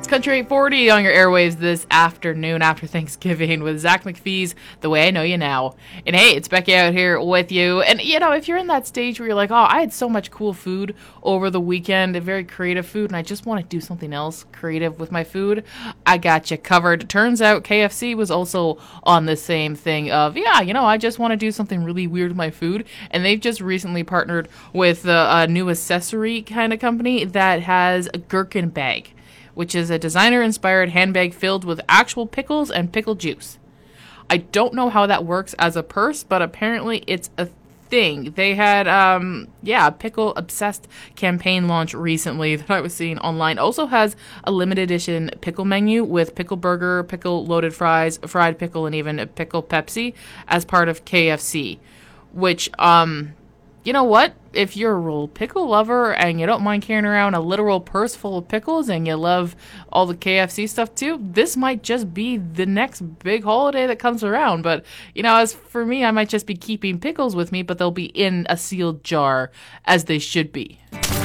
Country 840 on your airwaves this afternoon after Thanksgiving with Zach McPhee's The Way I Know You Now. And hey, it's Becky out here with you. And you know, if you're in that stage where you're like, oh, I had so much cool food over the weekend, a very creative food, and I just want to do something else creative with my food, I got you covered. Turns out KFC was also on the same thing of, yeah, you know, I just want to do something really weird with my food. And they've just recently partnered with a new accessory kind of company that has a gherkin bag, which is a designer-inspired handbag filled with actual pickles and pickle juice. I don't know how that works as a purse, but apparently it's a thing. They had, a pickle-obsessed campaign launch recently that I was seeing online. Also has a limited edition pickle menu with pickle burger, pickle loaded fries, fried pickle, and even a pickle Pepsi as part of KFC, which, you know what? If you're a real pickle lover and you don't mind carrying around a literal purse full of pickles and you love all the KFC stuff too, this might just be the next big holiday that comes around. But, you know, as for me, I might just be keeping pickles with me, but they'll be in a sealed jar as they should be.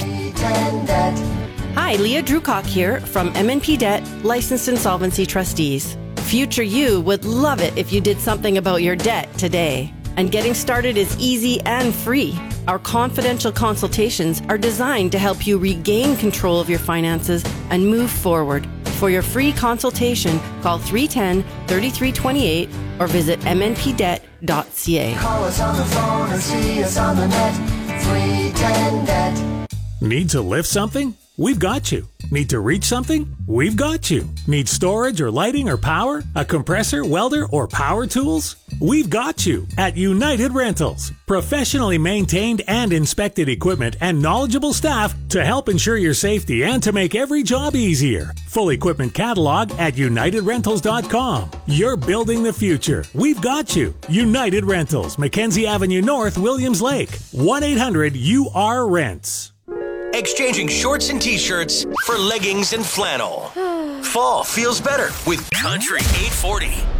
Hi, Leah Drewcock here from M&P Debt, Licensed Insolvency Trustees. Future you would love it if you did something about your debt today. And getting started is easy and free. Our confidential consultations are designed to help you regain control of your finances and move forward. For your free consultation, call 310-3328 or visit mnpdebt.ca. Call us on the phone or see us on the net. 310-DEBT. Need to lift something? We've got you. Need to reach something? We've got you. Need storage or lighting or power? A compressor, welder, or power tools? We've got you at United Rentals. Professionally maintained and inspected equipment and knowledgeable staff to help ensure your safety and to make every job easier. Full equipment catalog at UnitedRentals.com. You're building the future. We've got you. United Rentals, Mackenzie Avenue North, Williams Lake. 1-800-UR-RENTS. Exchanging shorts and t-shirts for leggings and flannel. Fall feels better with Country 840.